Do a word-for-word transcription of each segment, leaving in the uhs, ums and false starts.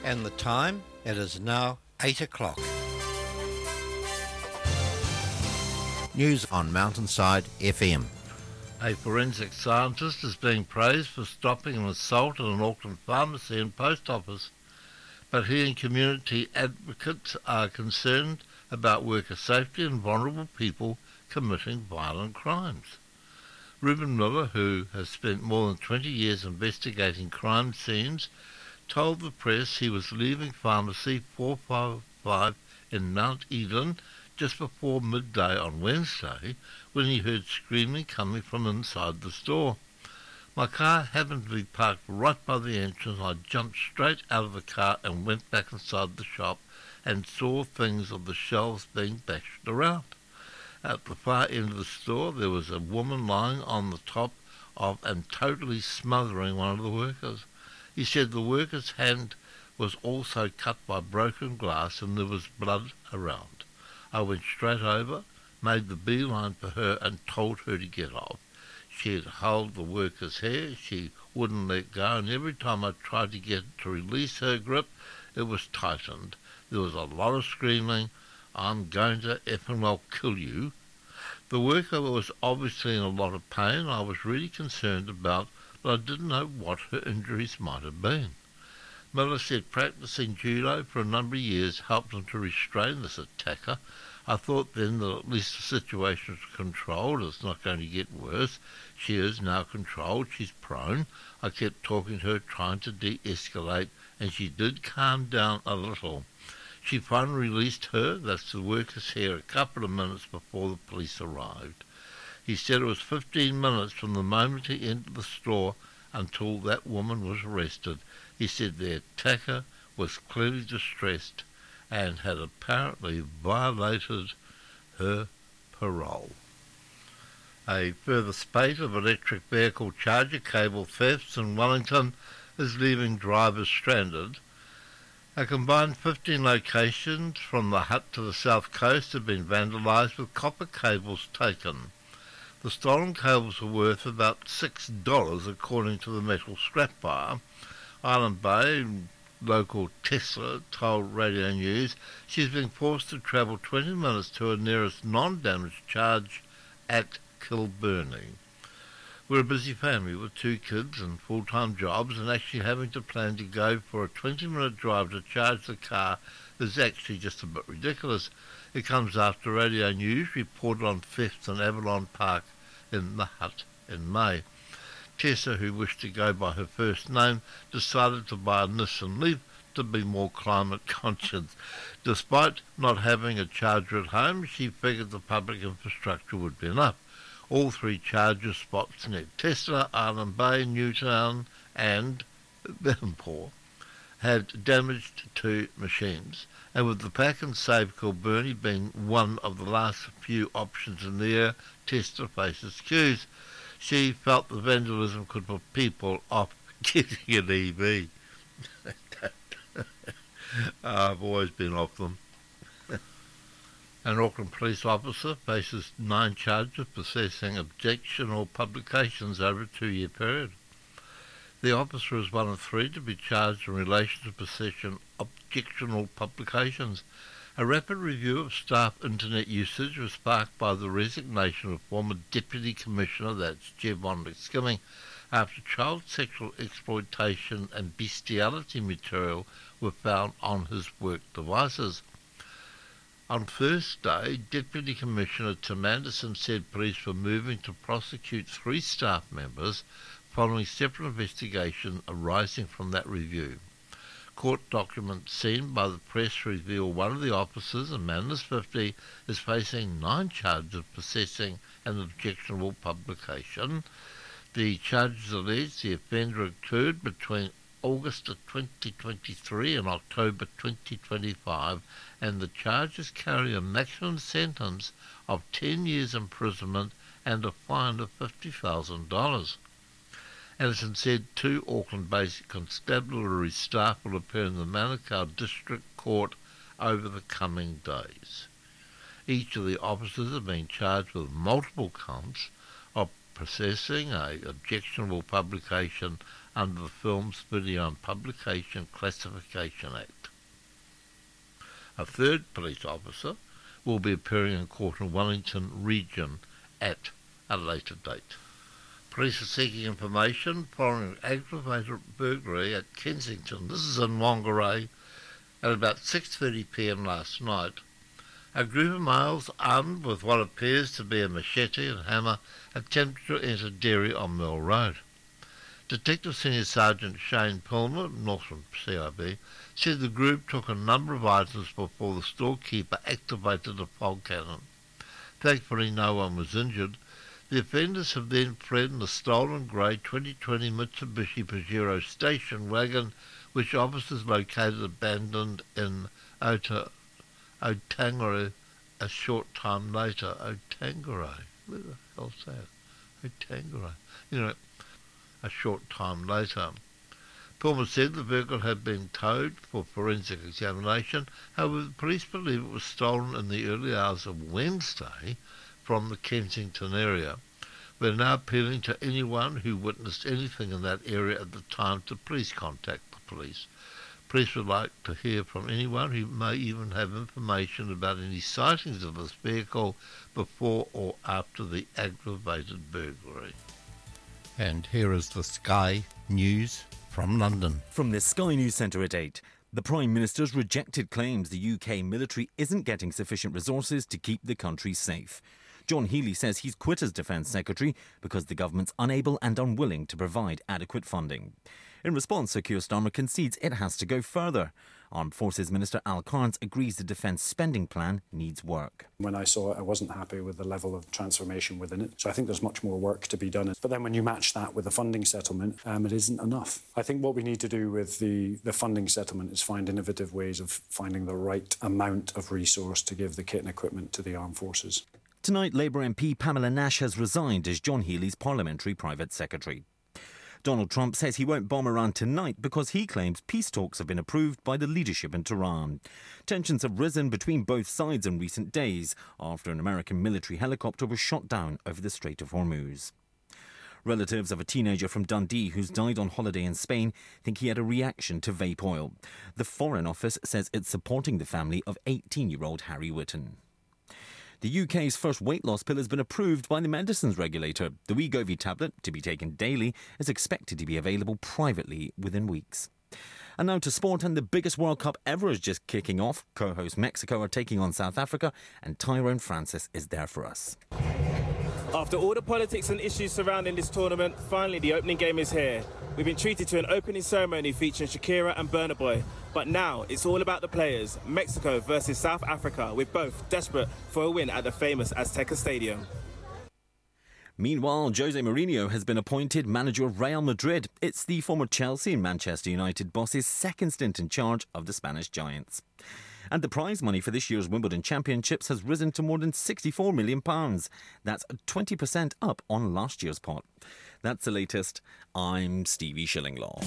And the time? It is now eight o'clock. News on Mountainside F M. A forensic scientist is being praised for stopping an assault at an Auckland pharmacy and post office, but he and community advocates are concerned about worker safety and vulnerable people committing violent crimes. Reuben Miller, who has spent more than twenty years investigating crime scenes, told the press he was leaving pharmacy four fifty-five in Mount Eden just before midday on Wednesday when he heard screaming coming from inside the store. My car happened to be parked right by the entrance. I jumped straight out of the car and went back inside the shop and saw things on the shelves being bashed around. At the far end of the store there was a woman lying on the top of and totally smothering one of the workers. He said the worker's hand was also cut by broken glass and there was blood around. I went straight over, made the beeline for her and told her to get off. She had held the worker's hair, she wouldn't let go, and every time I tried to get to release her grip, it was tightened. There was a lot of screaming, "I'm going to effing well kill you." The worker was obviously in a lot of pain. I was really concerned about, but I didn't know what her injuries might have been. Miller said practicing judo for a number of years helped him to restrain this attacker. I thought then that at least the situation was controlled. It's not going to get worse. She is now controlled. She's prone. I kept talking to her, trying to de-escalate, and she did calm down a little. She finally released her, that's the worker's hair, a couple of minutes before the police arrived. He said it was fifteen minutes from the moment he entered the store until that woman was arrested. He said the attacker was clearly distressed and had apparently violated her parole. A further spate of electric vehicle charger cable thefts in Wellington is leaving drivers stranded. A combined fifteen locations from the Hutt to the south coast have been vandalised with copper cables taken. The stolen cables were worth about six dollars according to the metal scrap buyer. Island Bay local Tesla told Radio News she's been forced to travel twenty minutes to her nearest non-damaged charge at Kilburnie. We're a busy family with two kids and full-time jobs, and actually having to plan to go for a twenty-minute drive to charge the car is actually just a bit ridiculous. It comes after Radio News reported on thefts in Avalon Park in the Hutt in May. Tessa, who wished to go by her first name, decided to buy a Nissan Leaf to be more climate conscious. Despite not having a charger at home, she figured the public infrastructure would be enough. All three charger spots near Tesla, Island Bay, Newtown and Devonport had damaged two machines, and with the Pack and Save Kilburnie being one of the last few options in the air, Tesla faces queues. She felt the vandalism could put people off getting an E V. I've always been off them. An Auckland police officer faces nine charges of possessing objectionable publications over a two-year period. The officer is one of three to be charged in relation to possession of objectionable publications. A rapid review of staff internet usage was sparked by the resignation of former Deputy Commissioner, that's Jevon Skimming, after child sexual exploitation and bestiality material were found on his work devices. On Thursday, Deputy Commissioner Tim Anderson said police were moving to prosecute three staff members following separate investigations arising from that review. Court documents seen by the press reveal one of the officers, a man in his fifties, is facing nine charges of possessing an objectionable publication. The charges allege the offender occurred between August of twenty twenty-three and October twenty twenty-five, and the charges carry a maximum sentence of ten years imprisonment and a fine of fifty thousand dollars. Anderson said two Auckland-based constabulary staff will appear in the Manukau District Court over the coming days. Each of the officers have been charged with multiple counts of possessing a objectionable publication under the Films, Video and Publication Classification Act. A third police officer will be appearing in court in Wellington Region at a later date. Police are seeking information following an aggravated burglary at Kensington. This is in Whangarei at about six thirty p m last night. A group of males armed with what appears to be a machete and hammer attempted to enter Derry on Mill Road. Detective Senior Sergeant Shane Pulmer, Northern C I B, said the group took a number of items before the storekeeper activated a fog cannon. Thankfully no one was injured. The offenders have then fled in a stolen grey twenty twenty Mitsubishi Pajero station wagon, which officers located abandoned in Ota, Otanger a short time later. Otanger, where the hell's that? Otanger, you know, a short time later. Pulmer said the vehicle had been towed for forensic examination. However, the police believe it was stolen in the early hours of Wednesday from the Kensington area. We're now appealing to anyone who witnessed anything in that area at the time to please contact the police. Police would like to hear from anyone who may even have information about any sightings of this vehicle before or after the aggravated burglary. And here is the Sky News from London. From the Sky News Centre at eight. The Prime Minister's rejected claims the U K military isn't getting sufficient resources to keep the country safe. John Healey says he's quit as Defence Secretary because the government's unable and unwilling to provide adequate funding. In response, Sir Keir Starmer concedes it has to go further. Armed Forces Minister Al Carnes agrees the defence spending plan needs work. When I saw it, I wasn't happy with the level of transformation within it. So I think there's much more work to be done. But then when you match that with the funding settlement, um, it isn't enough. I think what we need to do with the, the funding settlement is find innovative ways of finding the right amount of resource to give the kit and equipment to the armed forces. Tonight, Labour M P Pamela Nash has resigned as John Healey's Parliamentary Private Secretary. Donald Trump says he won't bomb Iran tonight because he claims peace talks have been approved by the leadership in Tehran. Tensions have risen between both sides in recent days after an American military helicopter was shot down over the Strait of Hormuz. Relatives of a teenager from Dundee who's died on holiday in Spain think he had a reaction to vape oil. The Foreign Office says it's supporting the family of eighteen-year-old Harry Whitten. The U K's first weight loss pill has been approved by the medicines regulator. The Wegovy tablet, to be taken daily, is expected to be available privately within weeks. And now to sport, and the biggest World Cup ever is just kicking off. Co-host Mexico are taking on South Africa, and Tyrone Francis is there for us. After all the politics and issues surrounding this tournament, finally the opening game is here. We've been treated to an opening ceremony featuring Shakira and Burna Boy. But now it's all about the players. Mexico versus South Africa, with both desperate for a win at the famous Azteca Stadium. Meanwhile, Jose Mourinho has been appointed manager of Real Madrid. It's the former Chelsea and Manchester United boss's second stint in charge of the Spanish Giants. And the prize money for this year's Wimbledon Championships has risen to more than sixty-four million pounds. That's twenty percent up on last year's pot. That's the latest. I'm Stevie Shillinglaw.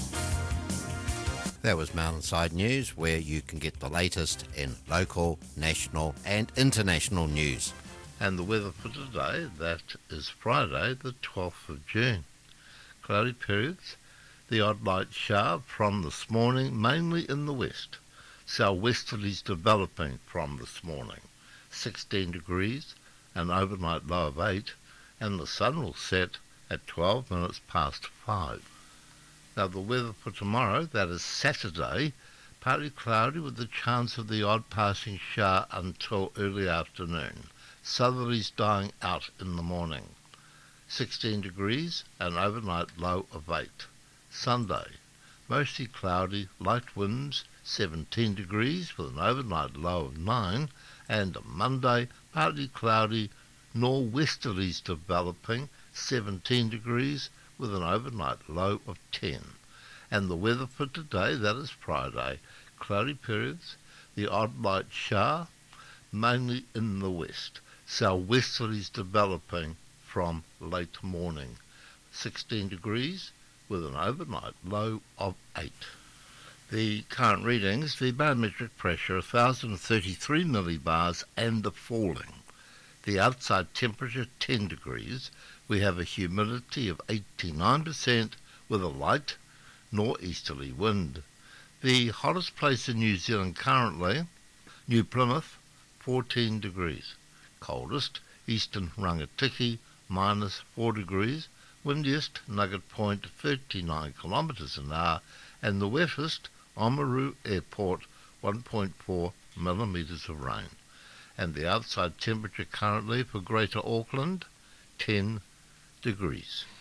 That was Mountainside News, where you can get the latest in local, national and international news. And the weather for today, that is Friday the twelfth of June. Cloudy periods, the odd light shower from this morning, mainly in the west. Southwesterlies developing from this morning. sixteen degrees, an overnight low of eight, and the sun will set at twelve minutes past five. Now the weather for tomorrow, that is Saturday, partly cloudy with the chance of the odd passing shower until early afternoon. Southerlies dying out in the morning. sixteen degrees, an overnight low of eight. Sunday, mostly cloudy, light winds, seventeen degrees with an overnight low of nine, and Monday, partly cloudy, nor'westerlies developing, seventeen degrees with an overnight low of ten. And the weather for today, that is Friday, cloudy periods, the odd light shower, mainly in the west. Southwesterlies developing from late morning. sixteen degrees with an overnight low of eight. The current readings, the barometric pressure one thousand thirty-three millibars and the falling. The outside temperature ten degrees. We have a humidity of eighty-nine percent with a light northeasterly wind. The hottest place in New Zealand currently, New Plymouth, fourteen degrees. Coldest, eastern Rangatiki, minus four degrees. Windiest, Nugget Point, thirty-nine kilometres an hour. And the wettest, Oamaru Airport, one point four millimetres of rain. And the outside temperature currently for Greater Auckland, ten degrees.